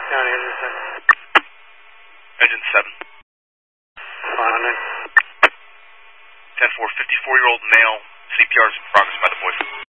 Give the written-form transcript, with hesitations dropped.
County, engine 7. Engine 7. Fine on it. 10-4, 54-year-old male. CPR is in progress by the boys.